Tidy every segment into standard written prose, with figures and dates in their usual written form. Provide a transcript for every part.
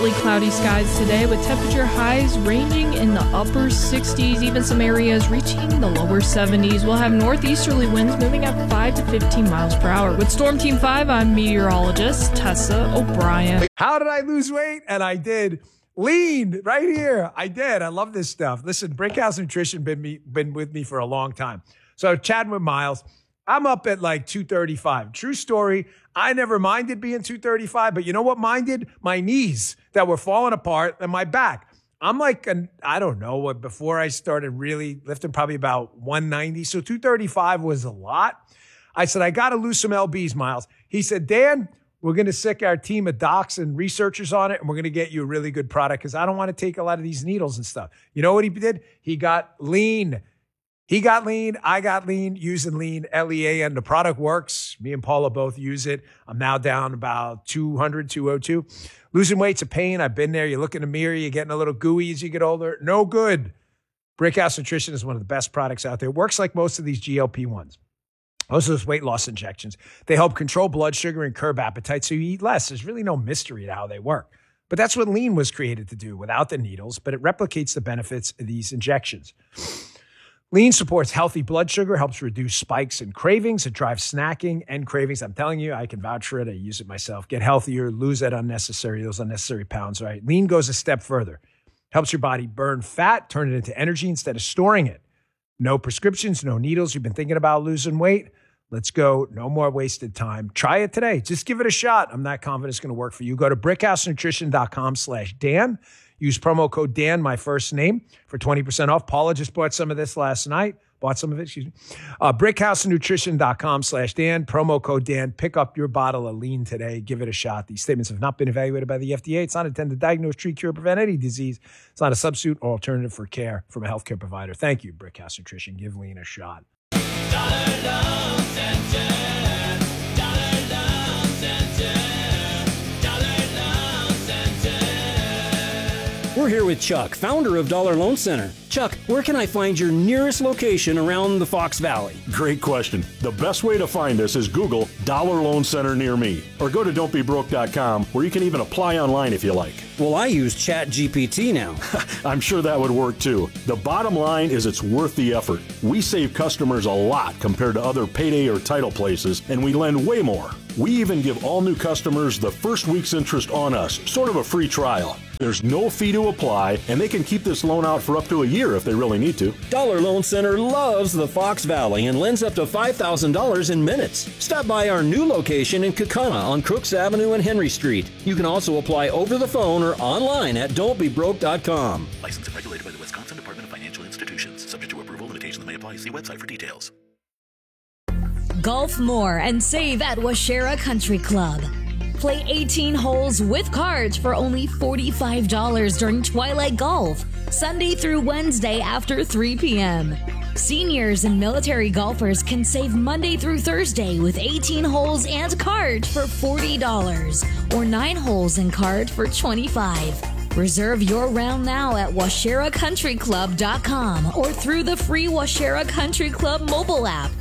partly cloudy skies today with temperature highs ranging in the upper 60s, even some areas reaching the lower 70s. We'll have northeasterly winds moving at 5 to 15 miles per hour. With Storm Team 5, I'm meteorologist Tessa O'Brien. How did I lose weight? And I did. Lean right here. I did. I love this stuff. Listen, Brickhouse Nutrition been with me for a long time. So chatting with Miles, I'm up at like 235. True story. I never minded being 235, but you know what minded? My knees that were falling apart and my back. I'm like, I don't know, before I started really lifting, probably about 190. So 235 was a lot. I said, I got to lose some LBs, Miles. He said, Dan, we're going to sick our team of docs and researchers on it, and we're going to get you a really good product because I don't want to take a lot of these needles and stuff. You know what he did? He got lean. He got lean. I got lean using lean, LEAN. The product works. Me and Paula both use it. I'm now down about 200, 202. Losing weight's a pain. I've been there. You look in the mirror, you're getting a little gooey as you get older. No good. Brickhouse Nutrition is one of the best products out there. It works like most of these GLP-1s. Most of those weight loss injections. They help control blood sugar and curb appetite so you eat less. There's really no mystery to how they work. But that's what lean was created to do without the needles, but it replicates the benefits of these injections. Lean supports healthy blood sugar, helps reduce spikes and cravings. It drives snacking and cravings. I'm telling you, I can vouch for it. I use it myself. Get healthier, lose those unnecessary pounds, right? Lean goes a step further. Helps your body burn fat, turn it into energy instead of storing it. No prescriptions, no needles. You've been thinking about losing weight? Let's go. No more wasted time. Try it today. Just give it a shot. I'm not confident it's going to work for you. Go to brickhousenutrition.com/Dan. Use promo code Dan, my first name, for 20% off. Paula just bought some of this last night. Brickhousenutrition.com/Dan. Promo code Dan. Pick up your bottle of lean today. Give it a shot. These statements have not been evaluated by the FDA. It's not intended to diagnose, treat, cure, prevent any disease. It's not a substitute or alternative for care from a healthcare provider. Thank you, Brickhouse Nutrition. Give lean a shot. We're here with Chuck, founder of Dollar Loan Center. Chuck, where can I find your nearest location around the Fox Valley? Great question. The best way to find us is Google Dollar Loan Center near me, or go to don'tbebroke.com, where you can even apply online if you like. Well, I use ChatGPT now. I'm sure that would work too. The bottom line is it's worth the effort. We save customers a lot compared to other payday or title places, and we lend way more. We even give all new customers the first week's interest on us, sort of a free trial. There's no fee to apply, and they can keep this loan out for up to a year if they really need to. Dollar Loan Center loves the Fox Valley and lends up to $5,000 in minutes. Stop by our new location in Kaukauna on Crooks Avenue and Henry Street. You can also apply over the phone or online at don'tbebroke.com. Licensed and regulated by the Wisconsin Department of Financial Institutions. Subject to approval, limitations may apply. See website for details. Golf more and save at Washera Country Club. Play 18 holes with cards for only $45 during Twilight Golf, Sunday through Wednesday after 3 p.m. Seniors and military golfers can save Monday through Thursday with 18 holes and cards for $40 or 9 holes and cards for $25. Reserve your round now at WasheraCountryClub.com or through the free Washera Country Club mobile app.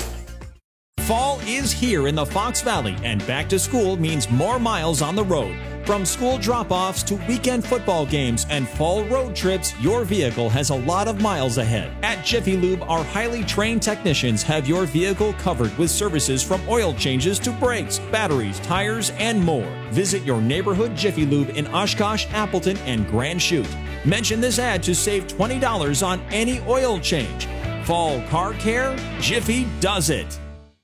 Fall is here in the Fox Valley, and back to school means more miles on the road. From school drop-offs to weekend football games and fall road trips, your vehicle has a lot of miles ahead. At Jiffy Lube, our highly trained technicians have your vehicle covered with services from oil changes to brakes, batteries, tires, and more. Visit your neighborhood Jiffy Lube in Oshkosh, Appleton, and Grand Chute. Mention this ad to save $20 on any oil change. Fall car care? Jiffy does it.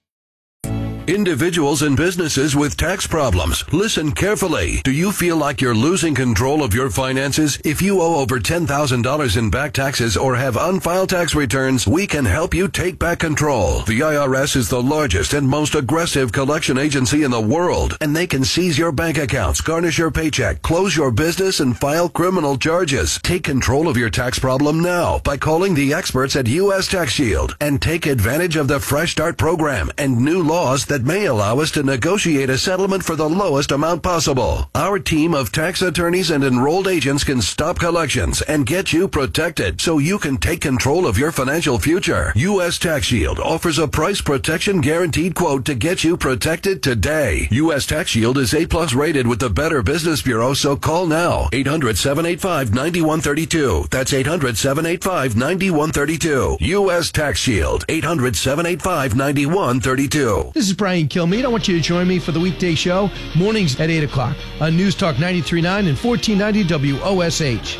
Individuals and businesses with tax problems, listen carefully. Do you feel like you're losing control of your finances? If you owe over $10,000 in back taxes or have unfiled tax returns, we can help you take back control. The IRS is the largest and most aggressive collection agency in the world, and they can seize your bank accounts, garnish your paycheck, close your business, and file criminal charges. Take control of your tax problem now by calling the experts at U.S. Tax Shield and take advantage of the Fresh Start program and new laws that that may allow us to negotiate a settlement for the lowest amount possible. Our team of tax attorneys and enrolled agents can stop collections and get you protected so you can take control of your financial future. U.S. Tax Shield offers a price protection guaranteed quote to get you protected today. U.S. Tax Shield is A+ rated with the Better Business Bureau, so call now. 800-785-9132. That's 800-785-9132. U.S. Tax Shield. 800-785-9132. This is Brian Kilmeade. I want you to join me for the weekday show, mornings at 8 o'clock on News Talk 93.9 and 1490 WOSH.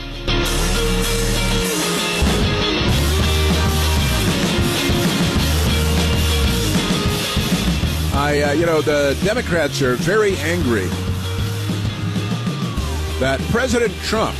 The Democrats are very angry that President Trump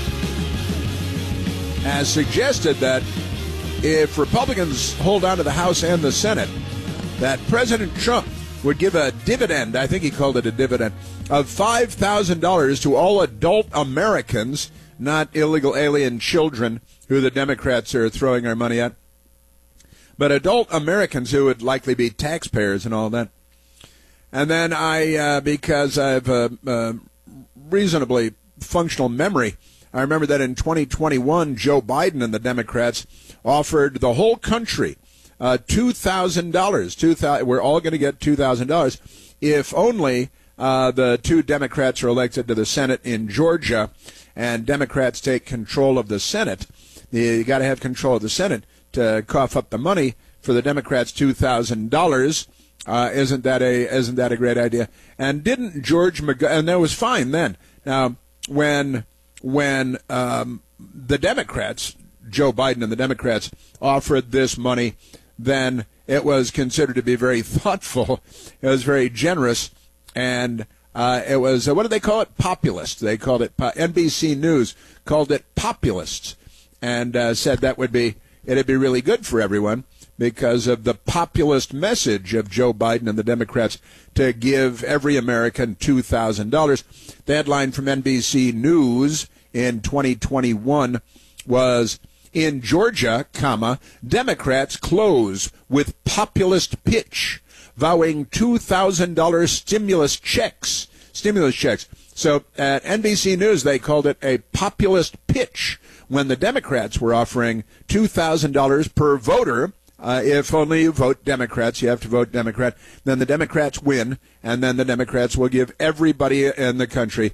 has suggested that if Republicans hold on to the House and the Senate, that President Trump would give a dividend, I think he called it a dividend, of $5,000 to all adult Americans, not illegal alien children who the Democrats are throwing our money at, but adult Americans who would likely be taxpayers and all that. And then because I have a reasonably functional memory, I remember that in 2021, Joe Biden and the Democrats offered the whole country $2,000. We're all going to get $2,000 if only the two Democrats are elected to the Senate in Georgia, and Democrats take control of the Senate. You got to have control of the Senate to cough up the money for the Democrats. $2,000. Isn't that a great idea? And didn't George McGovern? And that was fine then. Now, when the Democrats, Joe Biden and the Democrats, offered this money, then it was considered to be very thoughtful. It was very generous, and it was what did they call it? Populist. They called it NBC News called it populists, and said that it'd be really good for everyone, because of the populist message of Joe Biden and the Democrats to give every American $2,000. The headline from NBC News in 2021 was, in Georgia, Democrats close with populist pitch, vowing $2,000 stimulus checks. So at NBC News, they called it a populist pitch when the Democrats were offering $2,000 per voter. If only you vote Democrats, you have to vote Democrat. Then the Democrats win, and then the Democrats will give everybody in the country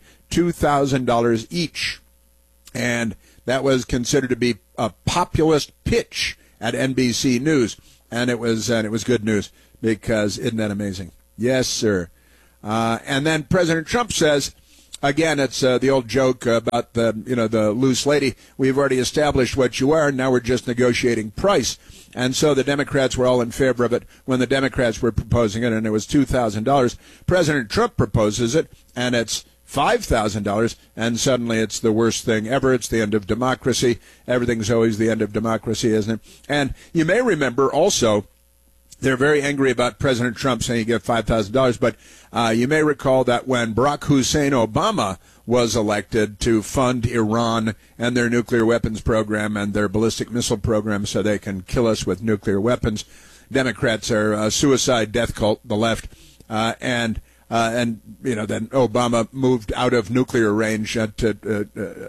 $2,000 each. And that was considered to be a populist pitch at NBC News, and it was good news, because isn't that amazing? Yes, sir. And then President Trump says, again, it's the old joke about the loose lady. We've already established what you are, and now we're just negotiating price. And so the Democrats were all in favor of it when the Democrats were proposing it, and it was $2,000. President Trump proposes it, and it's $5,000, and suddenly it's the worst thing ever. It's the end of democracy. Everything's always the end of democracy, isn't it? And you may remember also, they're very angry about President Trump saying you get $5,000, but you may recall that when Barack Hussein Obama was elected to fund Iran and their nuclear weapons program and their ballistic missile program so they can kill us with nuclear weapons, Democrats are a suicide death cult, the left, and then Obama moved out of nuclear range to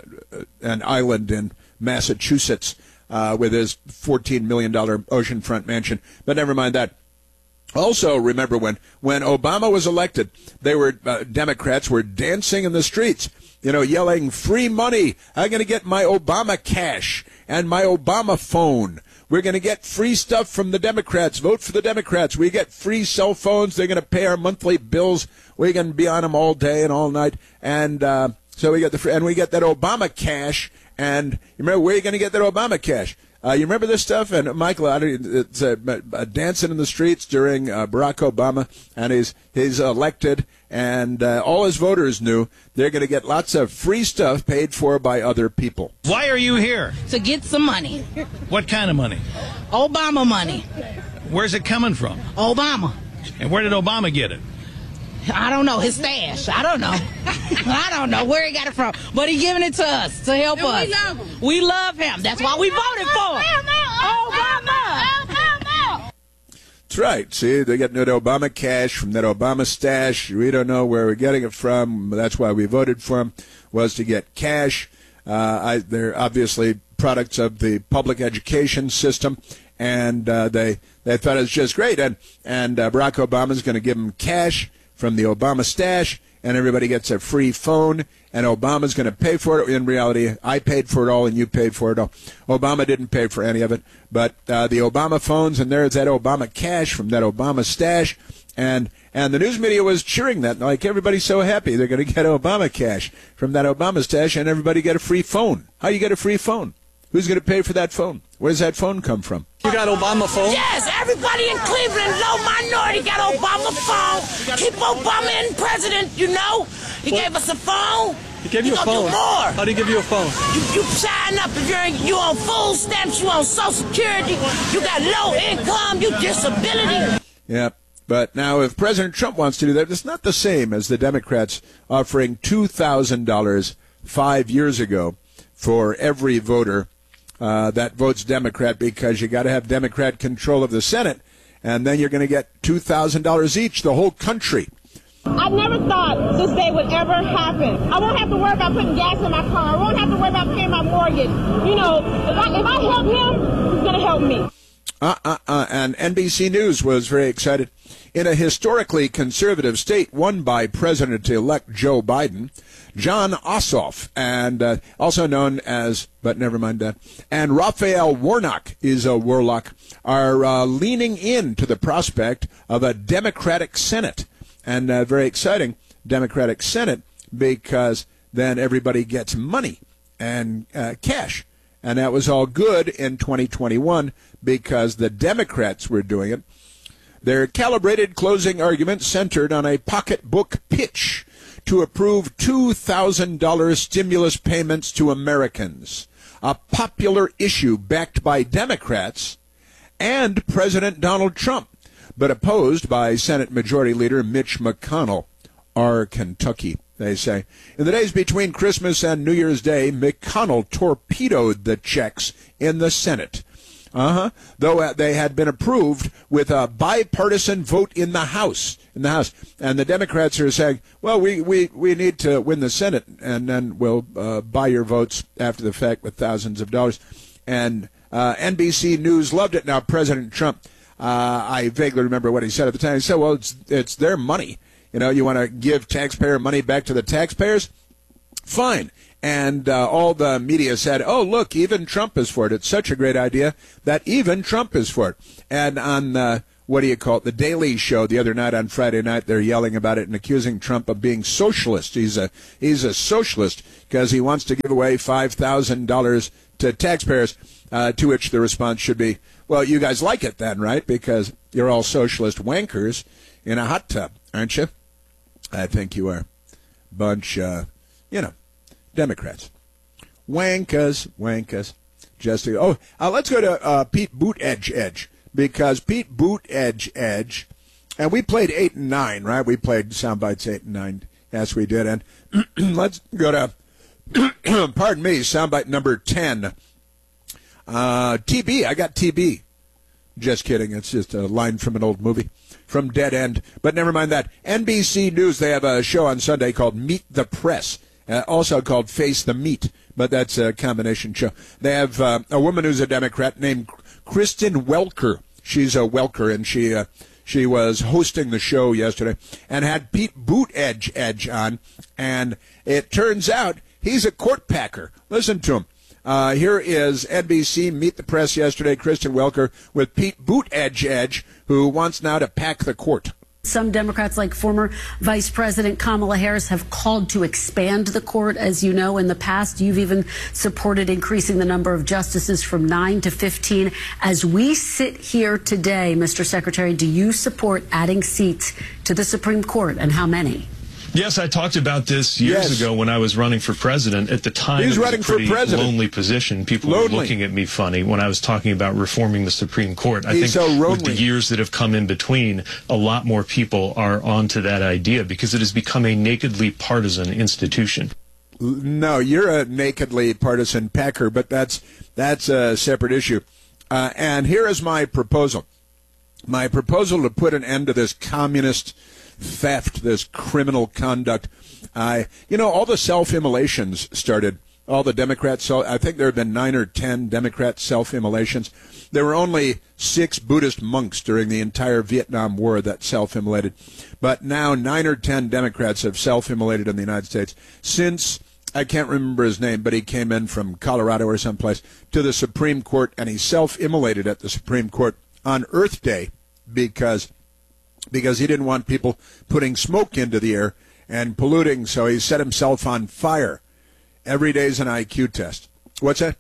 an island in Massachusetts with his $14 million oceanfront mansion. But never mind that. Also, remember when Obama was elected, Democrats were dancing in the streets, yelling, free money. I'm going to get my Obama cash and my Obama phone. We're going to get free stuff from the Democrats. Vote for the Democrats. We get free cell phones. They're going to pay our monthly bills. We're going to be on them all day and all night. And so we get we get that Obama cash. And you remember, where are you going to get that Obama cash? You remember this stuff? And Michael, it's dancing in the streets during Barack Obama, and he's elected, and all his voters knew they're going to get lots of free stuff paid for by other people. Why are you here? To get some money. What kind of money? Obama money. Where's it coming from? Obama. And where did Obama get it? I don't know. His stash. I don't know. I don't know where he got it from. But he's giving it to us to help us. We love him. We love him. That's why we voted for him. Obama. That's right. See, they're getting that Obama cash from that Obama stash. We don't know where we're getting it from. That's why we voted for him, was to get cash. They're obviously products of the public education system, and they thought it was just great. And Barack Obama's going to give them cash from the Obama stash, and everybody gets a free phone, and Obama's going to pay for it. In reality, I paid for it all, and you paid for it all. Obama didn't pay for any of it, but the Obama phones, and there's that Obama cash from that Obama stash, and the news media was cheering that, like everybody's so happy they're going to get Obama cash from that Obama stash, and everybody get a free phone. How you get a free phone? Who's going to pay for that phone? Where does that phone come from? You got Obama phone? Yes, everybody in Cleveland, low minority, got Obama phone. Keep Obama in president, you know. He gave us a phone. He gave you a phone? Do more. How did he give you a phone? You sign up if you on food stamps, you on Social Security, you got low income, you disability. Yeah, but now if President Trump wants to do that, it's not the same as the Democrats offering $2,000 5 years ago for every voter that votes Democrat, because you got to have Democrat control of the Senate, and then you're going to get $2,000 each, the whole country. I never thought this day would ever happen. I won't have to worry about putting gas in my car. I won't have to worry about paying my mortgage. You know, if I help him, he's going to help me. And NBC News was very excited. In a historically conservative state won by President-elect Joe Biden, John Ossoff, and also known as, but never mind that, and Raphael Warnock is a Warlock, are leaning into the prospect of a Democratic Senate. And very exciting, Democratic Senate, because then everybody gets money and cash. And that was all good in 2021 because the Democrats were doing it. Their calibrated closing argument centered on a pocketbook pitch to approve $2,000 stimulus payments to Americans, a popular issue backed by Democrats and President Donald Trump, but opposed by Senate Majority Leader Mitch McConnell, our Kentucky, they say. In the days between Christmas and New Year's Day, McConnell torpedoed the checks in the Senate. Though they had been approved with a bipartisan vote in the House. And the Democrats are saying, well, we need to win the Senate, and then we'll buy your votes after the fact with thousands of dollars. And NBC News loved it. Now, President Trump, I vaguely remember what he said at the time. He said, well, it's their money. You know, you want to give taxpayer money back to the taxpayers? Fine. And all the media said, oh, look, even Trump is for it. It's such a great idea that even Trump is for it. And on, what do you call it, The Daily Show the other night on Friday night, they're yelling about it and accusing Trump of being socialist. He's a socialist because he wants to give away $5,000 to taxpayers, to which the response should be, well, you guys like it then, right? Because you're all socialist wankers in a hot tub, aren't you? I think you are. Bunch, Democrats. Wankas. Just to, let's go to Pete Buttigieg, because Pete Buttigieg, and we played 8 and 9, right? We played sound bites 8 and 9. Yes, we did. And let's go to, pardon me, soundbite number 10. TB, I got TB. Just kidding. It's just a line from an old movie, from Dead End. But never mind that. NBC News, they have a show on Sunday called Meet the Press. Also called Face the Meat, but that's a combination show. They have a woman who's a Democrat named Kristen Welker. She's a Welker, and she was hosting the show yesterday and had Pete Buttigieg on, and it turns out he's a court packer. Listen to him. Here is NBC Meet the Press yesterday, Kristen Welker with Pete Buttigieg, who wants now to pack the court. Some Democrats, like former Vice President Kamala Harris, have called to expand the court. As you know, in the past, you've even supported increasing the number of justices from 9 to 15. As we sit here today, Mr. Secretary, do you support adding seats to the Supreme Court, and how many? Yes, I talked about this years ago when I was running for president. At the time, it was a pretty lonely position. People were looking at me funny when I was talking about reforming the Supreme Court. I think with the years that have come in between, a lot more people are onto that idea because it has become a nakedly partisan institution. No, you're a nakedly partisan packer, but that's a separate issue. And here is my proposal. My proposal to put an end to this communist theft, this criminal conduct. All the self-immolations started. All the Democrats, I think there have been 9 or 10 Democrat self-immolations. There were only 6 Buddhist monks during the entire Vietnam War that self-immolated. But now 9 or 10 Democrats have self-immolated in the United States since, I can't remember his name, but he came in from Colorado or someplace to the Supreme Court, and he self-immolated at the Supreme Court on Earth Day because he didn't want people putting smoke into the air and polluting, so he set himself on fire. Every day is an IQ test. What's that?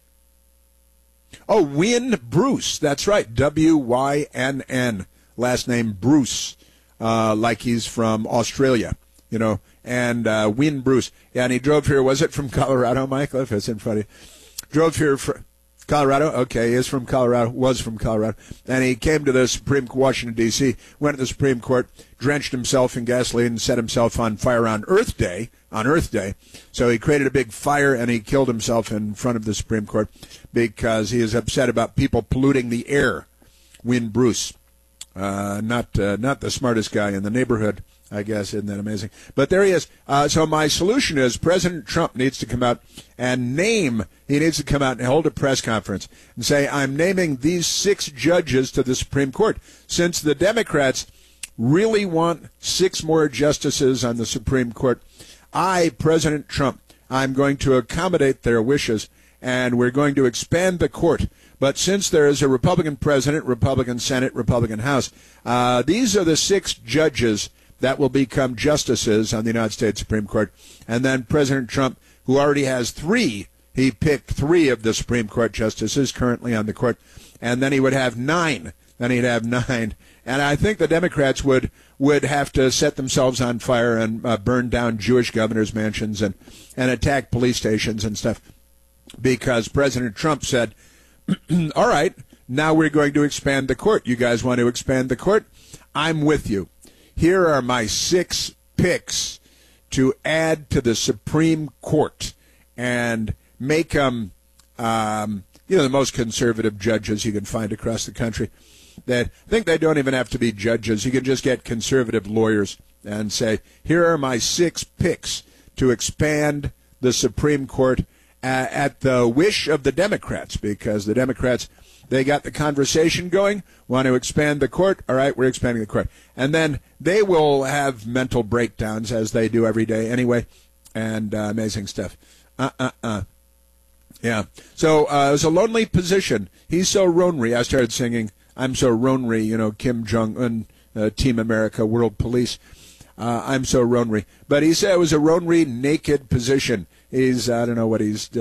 Oh, Wynn Bruce. That's right. W-Y-N-N. Last name Bruce, like he's from Australia, and Wynn Bruce. Yeah, and he drove here. Was it from Colorado, Michael? If it's in front of you. Drove here from Colorado? Okay, he is from Colorado, was from Colorado. And he came to the Washington, D.C., went to the Supreme Court, drenched himself in gasoline, and set himself on fire on Earth Day. So he created a big fire, and he killed himself in front of the Supreme Court because he is upset about people polluting the air. Wynn Bruce, not the smartest guy in the neighborhood, I guess. Isn't that amazing? But there he is. So my solution is President Trump needs to come out and he needs to come out and hold a press conference and say, I'm naming these 6 judges to the Supreme Court. Since the Democrats really want 6 more justices on the Supreme Court, President Trump, I'm going to accommodate their wishes, and we're going to expand the court. But since there is a Republican president, Republican Senate, Republican House, these are the 6 judges that will become justices on the United States Supreme Court. And then President Trump, who already has 3, he picked 3 of the Supreme Court justices currently on the court, and then he would have 9. Then he'd have 9. And I think the Democrats would have to set themselves on fire and burn down Jewish governors' mansions and attack police stations and stuff, because President Trump said, all right, now we're going to expand the court. You guys want to expand the court? I'm with you. Here are my 6 picks to add to the Supreme Court and make them, the most conservative judges you can find across the country. That think they don't even have to be judges. You can just get conservative lawyers and say, here are my 6 picks to expand the Supreme Court at the wish of the Democrats, because the Democrats, they got the conversation going, want to expand the court. All right, we're expanding the court. And then they will have mental breakdowns, as they do every day anyway, and amazing stuff. Yeah. So it was a lonely position. He's so lonely. I started singing, I'm so lonely, Kim Jong-un, Team America, World Police. I'm so lonely. But he said it was a lonely, naked position. I don't know what he's